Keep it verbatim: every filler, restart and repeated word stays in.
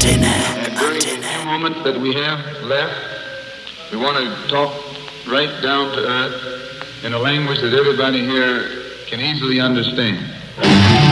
During the moment that we have left, we want to talk right down to earth in a language that everybody here can easily understand.